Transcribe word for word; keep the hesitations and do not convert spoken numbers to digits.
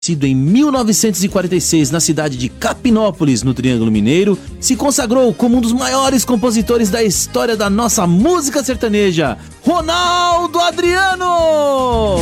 Nascido em mil novecentos e quarenta e seis na cidade de Capinópolis, no Triângulo Mineiro, se consagrou como um dos maiores compositores da história da nossa música sertaneja, Ronaldo Adriano!